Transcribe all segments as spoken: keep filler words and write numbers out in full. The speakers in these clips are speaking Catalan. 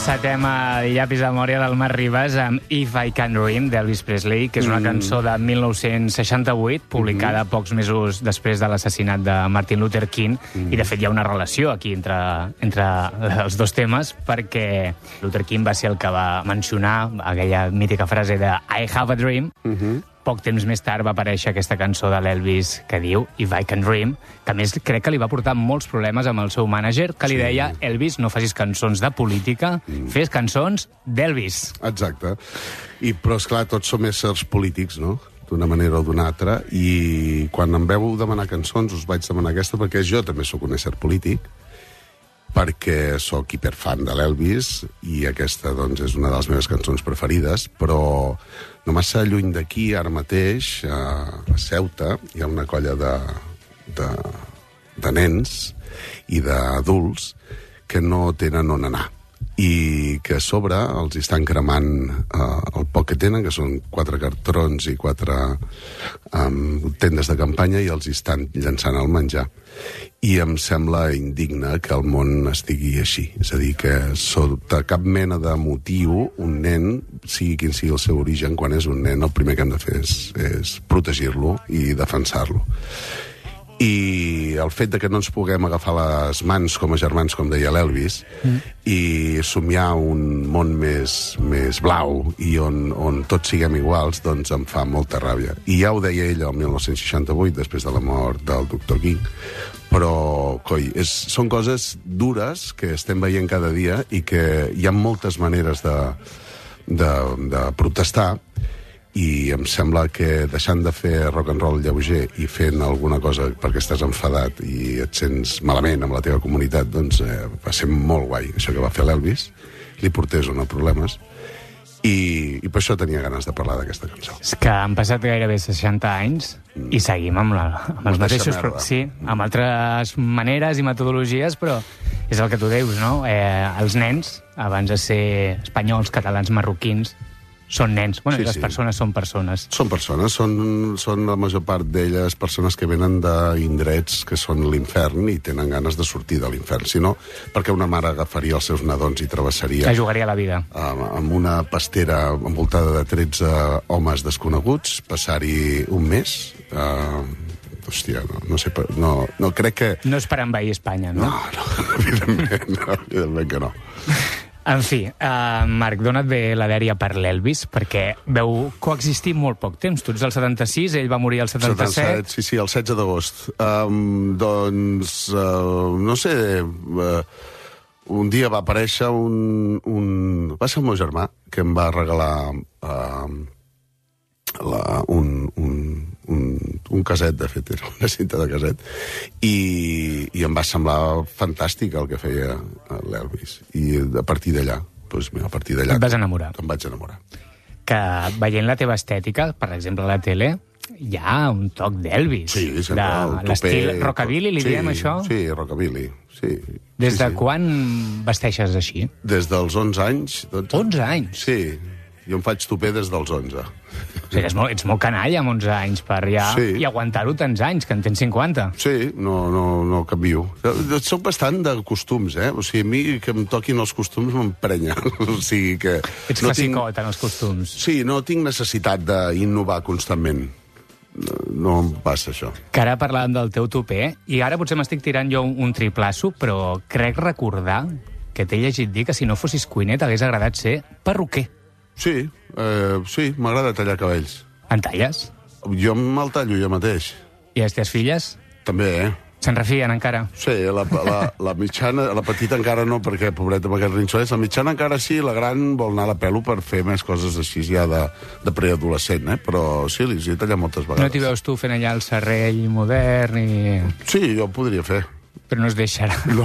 encetem el llapis de memòria del Marc Ribas amb If I Can Dream, d'Elvis Presley, que és una mm. cançó de mil nou-cents seixanta-vuit, publicada mm. pocs mesos després de l'assassinat de Martin Luther King, mm. i de fet hi ha una relació aquí entre, entre els dos temes, perquè Luther King va ser el que va mencionar aquella mítica frase de I have a dream. Mm-hmm. Poc temps més tard va aparèixer aquesta cançó de l'Elvis que diu If I Can Dream, que a més crec que li va portar molts problemes amb el seu mànager, que li sí. deia, Elvis, no facis cançons de política, mm. fes cançons d'Elvis. Exacte. I, però, esclar, tots som éssers polítics, no?, d'una manera o d'una altra, i quan em veu demanar cançons us vaig demanar aquesta perquè jo també sóc un ésser polític, perquè sóc hiperfan de l'Elvis i aquesta doncs, és una de les meves cançons preferides, però no massa lluny d'aquí, ara mateix, a Ceuta, hi ha una colla de, de, de nens i d'adults que no tenen on anar i que a sobre els estan cremant eh, el poc que tenen, que són quatre cartrons i quatre um, tendes de campanya, i els estan llançant el menjar. I em sembla indigne que el món estigui així. És a dir, que sota cap mena de motiu, un nen, sigui quin sigui el seu origen, quan és un nen, el primer que hem de fer és, és protegir-lo i defensar-lo. I el fet de que no ens puguem agafar les mans com a germans, com deia l'Elvis, mm. i somiar un món més, més blau i on, on tots siguem iguals, doncs em fa molta ràbia. I ja ho deia ella el mil nou-cents seixanta-vuit, després de la mort del doctor King, però, coi, és, són coses dures que estem veient cada dia i que hi ha moltes maneres de, de, de protestar, i em sembla que deixant de fer rock and roll lleuger i fent alguna cosa perquè estàs enfadat i et sents malament amb la teva comunitat, doncs eh, va ser molt guai això que va fer l'Elvis, li portés o no problemes, i, i per això tenia ganes de parlar d'aquesta cançó. És que han passat gairebé seixanta anys mm. i seguim amb, la, amb els mateixos... Però, sí, amb altres maneres i metodologies, però és el que tu dius, no? Eh, els nens, abans de ser espanyols, catalans, marroquins, són nens. Bueno, sí, les sí. persones són persones. Són persones, són, són la major part d'elles persones que venen d'indrets que són l'infern i tenen ganes de sortir de l'infern. Si no, perquè una mare agafaria els seus nadons i travessaria... Que jugaria la vida. Amb, amb una pastera envoltada de tretze homes desconeguts, passar-hi un mes... Uh, hòstia, no, no sé... No, no, crec que... No és per envair Espanya, no? No, no, evidentment, no, evidentment que no. En fi, uh, Marc, dona't bé la dèria per l'Elvis, perquè veu coexistir molt poc temps. Tu ets del setanta-sis, ell va morir el setanta-set. setanta-set, sí, sí, el setze d'agost. Um, doncs, uh, no sé, uh, un dia va aparèixer un, un... Va ser el meu germà, que em va regalar uh, la, un, un, un, un caset, de fet, era una cinta de caset, i, i em va semblar fantàstic el que feia l'Elvis. I a partir d'allà, doncs, a partir d'allà... Et vas enamorar. Em vaig enamorar. Que veient la teva estètica, per exemple, a la tele, hi ha un toc d'Elvis. Sí, sempre. De l'estil rockabilly, li sí, diem això? Sí, rockabilly, sí. Des sí, de sí. quan vesteixes així? Des dels onze anys. dotze. onze anys? Sí, jo em faig tupé des dels onze. O sigui, ets molt, ets molt canalla amb onze anys per ja... Sí. I aguantar-ho tants anys, que en tens cinquanta. Sí, no, no, no canvio. Soc bastant de costums, eh? O sigui, a mi que em toquin els costums m'emprenya. O sigui que... Ets no classicot tinc... en els costums. Sí, no tinc necessitat d'innovar constantment. No, no em passa això. Que ara parlàvem del teu tupé, i ara potser m'estic tirant jo un, un triplasso, però crec recordar que t'he llegit dir que si no fossis cuiner t'hagués agradat ser perruquer. Sí, eh, sí, m'agrada tallar cabells. En talles? Jo me'l tallo jo mateix. I les teves filles? També, eh? Se'n refien encara? Sí, la, la, la mitjana, la petita encara no, perquè, pobreta, amb aquest rinxolès, la mitjana encara sí, la gran vol anar a la pelo per fer més coses així ja de, de preadolescent, eh? Però sí, li he tallat moltes vegades. No t'hi veus tu fent allà el serrell modern i... Sí, jo ho podria fer. Però no es deixarà. No.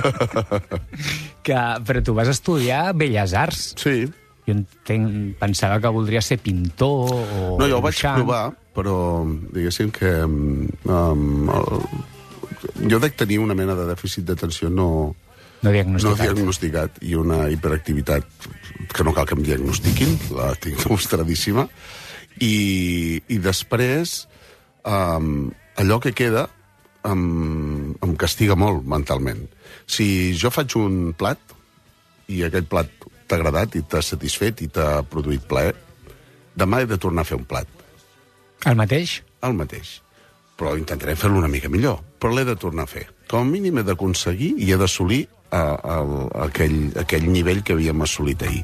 que, però tu vas estudiar Belles Arts. Sí. Jo entenc, pensava que voldria ser pintor o... No, jo ho vaig provar, però diguéssim que... Um, el, jo dec tenir una mena de dèficit d'atenció no, no, diagnosticat. no diagnosticat i una hiperactivitat que no cal que em diagnostiquin, la tinc demostradíssima, i, i després um, allò que queda em, em castiga molt mentalment. Si jo faig un plat i aquell plat t'ha agradat i t'ha satisfet i t'ha produït plaer, demà he de tornar a fer un plat. El mateix? El mateix. Però intentaré fer-lo una mica millor. Però l'he de tornar a fer. Com a mínim he d'aconseguir i he d'assolir uh, el, aquell, aquell nivell que havíem assolit ahir.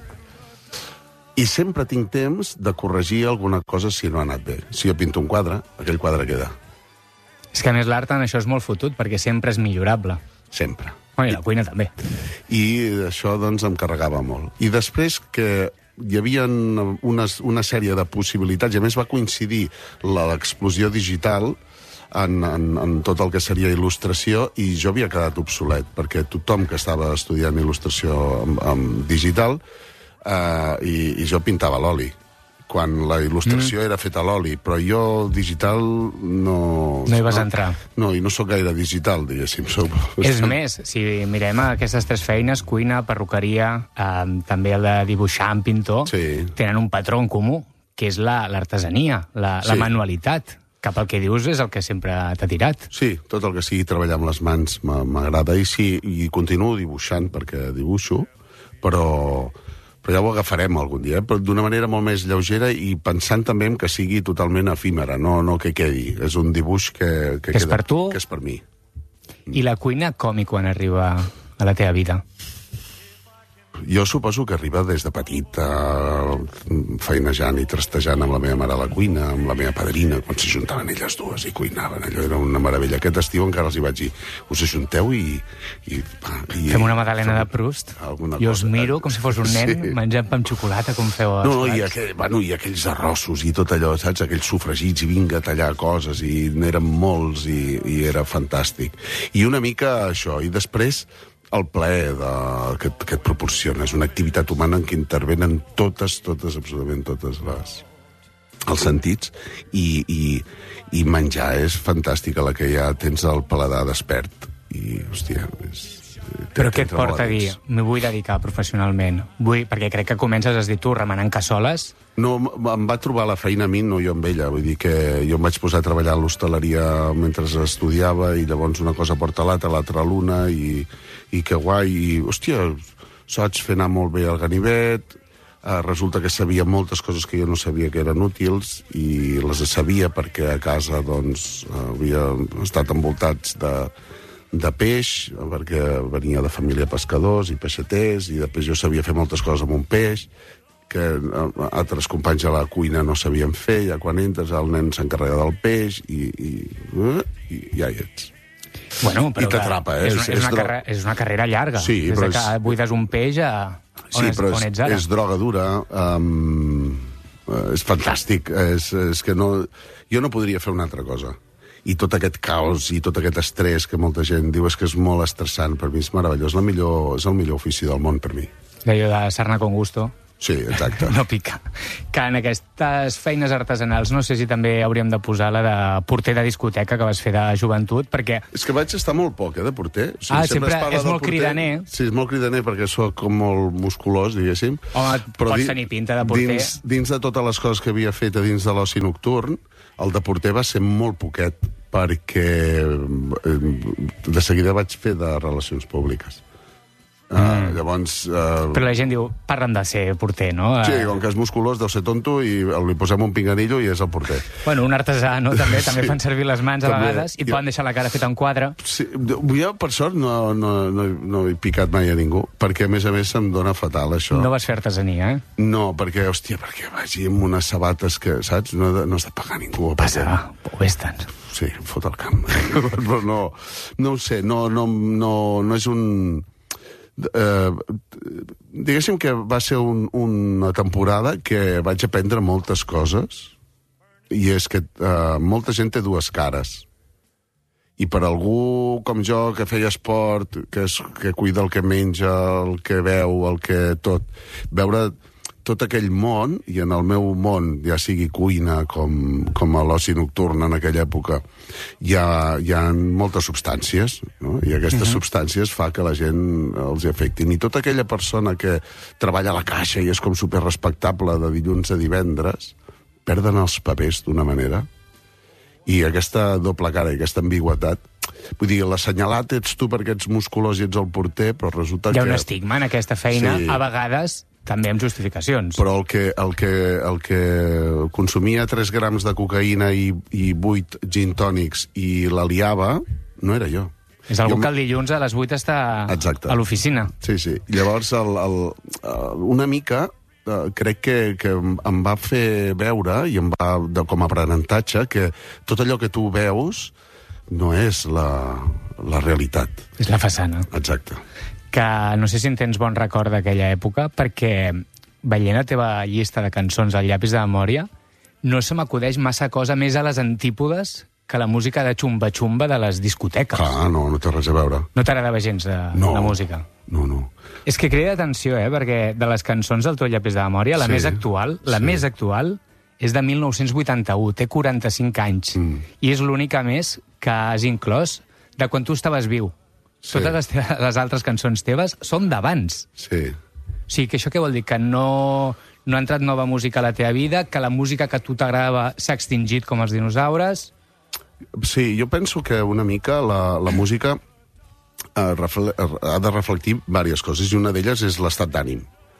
I sempre tinc temps de corregir alguna cosa si no ha anat bé. Si jo pinto un quadre, aquell quadre queda. És que a més l'art en això és molt fotut, perquè sempre és millorable. Sempre. Oh, I la cuina també. I això, doncs, em carregava molt. I després que hi havia una, una sèrie de possibilitats, i a més va coincidir l'explosió digital en, en, en tot el que seria il·lustració, i jo havia quedat obsolet, perquè tothom que estava estudiant il·lustració en, en digital, eh, i, i jo pintava a l'oli, quan la il·lustració mm. era feta a l'oli, però jo digital no... No hi vas no, entrar. No, i no sóc gaire digital, diguéssim. Soc... És més, si mirem aquestes tres feines, cuina, perruqueria, eh, també el de dibuixar en pintor, sí. tenen un patró en comú, que és l'artesania, la, la, sí. la manualitat. Cap al que dius és el que sempre t'ha tirat. Sí, tot el que sigui treballar amb les mans m'agrada, i sí, i continuo dibuixant perquè dibuixo, però... però ja ho agafarem algun dia, eh? Però d'una manera molt més lleugera i pensant també en que sigui totalment efímera, no, no que quedi. És un dibuix que, que, que és queda, per tu? Que és per mi. I la cuina com i quan arriba a la teva vida? Jo suposo que arriba des de petit, uh, feinejant i trastejant amb la meva mare a la cuina, amb la meva padrina, quan s'ajuntaven elles dues i cuinaven. Allò era una meravella. Aquest estiu encara els hi vaig dir, us ajunteu i... i, i fem una magdalena de Proust? Jo us miro com si fos un nen sí. menjant pa amb xocolata, com feu els no, plats. I, aquell, bueno, i aquells arrossos i tot allò, saps? Aquells sofregits i vinga a tallar coses, i n'eren molts i, i era fantàstic. I una mica això, i després... el plaer de, que, que et proporciona. És una activitat humana en què intervenen totes, totes, absolutament totes les, els sentits, i, i, i menjar és fantàstica, la que ja tens el paladar despert. I, hòstia, és... Però què et porta a dir, m'hi vull dedicar professionalment? Vull, perquè crec que comences, has dit tu, remenant cassoles. No, em va trobar la feina a mi, no jo amb ella. Vull dir que jo em vaig posar a treballar a l'hostaleria mentre estudiava, i llavors una cosa porta l'altra, l'altra l'una, i, i que guai. I, hòstia, saps fer anar molt bé el ganivet, eh, resulta que sabia moltes coses que jo no sabia que eren útils, i les sabia perquè a casa, doncs, havia estat envoltats de... de peix, perquè venia de família pescadors i peixaters, i després jo sabia fer moltes coses amb un peix, que altres companys a la cuina no sabien fer, ja quan entres el nen s'encarrega del peix, i, i, i ja hi ets. Bueno, però I t'atrapa, eh? És una, és, una carrera, és una carrera llarga. Sí, des però que és... buides un peix a... On, sí, és, però on és, ets ara? és droga dura, um, és fantàstic, és, és que no... Jo no podria fer una altra cosa. I tot aquest caos i tot aquest estrès que molta gent diu és que és molt estressant, per mi és meravellós, la millor, és el millor ofici del món per mi. D'allò de sarna con gusto. Sí, exacte. No pica. Que en aquestes feines artesanals no sé si també hauríem de posar la de porter de discoteca que vas fer de joventut, perquè... És que vaig estar molt poc, eh, de porter. O sigui, ah, sempre, sempre és molt porter. Cridaner. Sí, és molt cridaner perquè sóc com molt musculós, diguéssim. Home, però pots tenir pinta de porter. Dins, dins de totes les coses que havia fet a dins de l'oci nocturn, el de porter va ser molt poquet, perquè de seguida vaig fer de relacions públiques. Mm. Uh, llavors... Uh... Però la gent diu, parlen de ser porter, no? Sí, com que és musculós, deu ser tonto, i li posem un pinganillo i és el porter. Bueno, un artesà, no? També també sí. fan servir les mans a també. Vegades, i jo... poden deixar la cara feta en quadre. Sí, jo, per sort, no, no, no, no he picat mai a ningú, perquè, a més a més, se'm dona fatal, això. No vas fer artesania, eh? No, perquè, hòstia, perquè vagi amb unes sabates que, saps, no, no has de pagar a ningú. Passa, perquè... ho és tant. Sí, em fot el camp. Però no, no ho sé, no, no, no, no és un... Uh, diguéssim que va ser un, una temporada que vaig aprendre moltes coses, i és que uh, molta gent té dues cares, i per algú com jo que feia esport, que, es, que cuida el que menja, el que veu, el que tot, veure tot aquell món, i en el meu món, ja sigui cuina com, com a l'oci nocturn en aquella època, hi ha, hi ha moltes substàncies, no? I aquestes uh-huh. substàncies fa que la gent els afectin. I tota aquella persona que treballa a la caixa i és com superrespectable de dilluns a divendres, perden els papers d'una manera. I aquesta doble cara i aquesta ambigüetat Vull dir, l'assenyalat ets tu perquè ets musculós i ets el porter, però resulta que... Hi ha un estigma en aquesta feina, Sí. a vegades també amb justificacions. Però el que, el que, el que consumia tres grams de cocaïna i, i vuit gin tònics i la liava, no era jo. És algú Jo que el dilluns a les vuit està Exacte. a l'oficina. Sí, sí. Llavors, el, el, el, una mica, eh, crec que, que em va fer veure, i em va, de, com a aprenentatge, que tot allò que tu veus no és la, la realitat. És la façana. Exacte. Que no sé si en tens bon record d'aquella època, perquè veient la teva llista de cançons al llapis de memòria, no se m'acudeix massa cosa més a les antípodes que la música de xumba-xumba de les discoteques. Clar, no, no té res a veure. No t'agradava gens de, No. la música. No, no. És que crida atenció, eh, perquè de les cançons del teu llapis de memòria, la Sí, més actual, la sí. més actual, és de mil nou-cents vuitanta-u, té quaranta-cinc anys, Mm. i és l'única més que has inclòs de quan tu estaves viu. Sí. Totes les, teves, les altres cançons teves són d'abans. Sí. O sigui, que això què vol dir? Que no, no ha entrat nova música a la teva vida, que la música que a tu t'agradava s'ha extingit com els dinosaures... Sí, jo penso que una mica la, la música eh, refle ha de reflectir diverses coses, i una d'elles és l'estat d'ànim.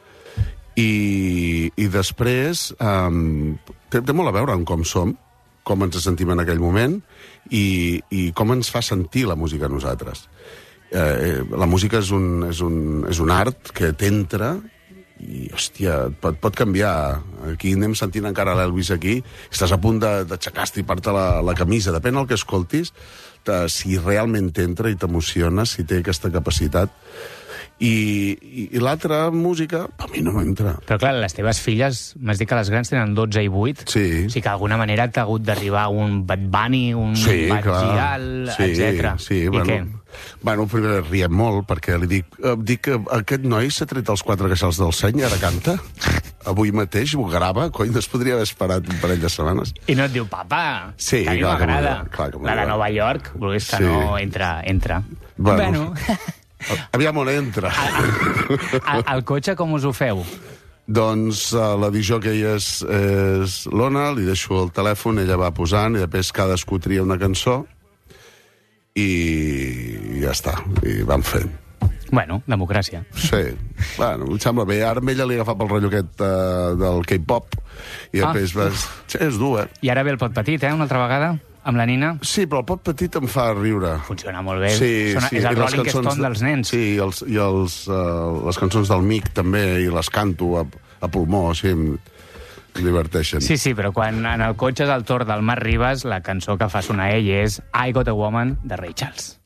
I, I després um, té, té molt a veure amb com som, com ens sentim en aquell moment i, i com ens fa sentir la música a nosaltres. Eh, la música és un, és un, és un art que t'entra i, hòstia, pot, pot canviar. Aquí anem sentint encara l'Elvis aquí, estàs a punt d'aixecar-te i part la, la camisa, depèn del que escoltis, te, si realment t'entra i t'emociona, si té aquesta capacitat. I, i, i l'altra música, a mi no m'entra. Però clar, les teves filles, m'has dit que les grans tenen dotze i vuit, Sí. o sigui que d'alguna manera t'ha hagut d'arribar un Bad Bunny, un Sí, Bad clar. Gyal, Sí, etcètera. sí, I bueno, què? Bueno, primer riem molt, perquè li dic, eh, dic que aquest noi s'ha tret els quatre queixals del seny i ara canta. Avui mateix ho grava, cony, no es podria haver esperat un parell de setmanes. I no et diu, papa, Sí, que a mi clar que m'agrada. m'agrada, clar que La de m'agrada. Nova York, vulguis que Sí. no, entra, entra. Bueno. Aviam on entra. al, al cotxe com us ho feu? Doncs uh, la disjockey és, és l'Ona, li deixo el telèfon, ella va posant, i després cadascú tria una cançó, i ja està, i van fent. Bueno, democràcia. Sí, bueno, em sembla bé. Ara amb ella li he agafat pel rotllo aquest uh, del K-pop, i Ah, després vas... Sí, és dur, eh? I ara ve el pot petit, eh, una altra vegada, amb la Nina. Sí, però el pop petit em fa riure. Funciona molt bé. Sí, Sona, sí. És el i les Rolling cançons Stone dels nens. Sí, i, els, i els, uh, les cançons del Mic també, i les canto a, a pulmó, sí, em, em diverteixen. Sí, sí, però quan en el cotxe és el torn del Marc Ribas, la cançó que fa sonar ell és I Got a Woman, de Ray Charles.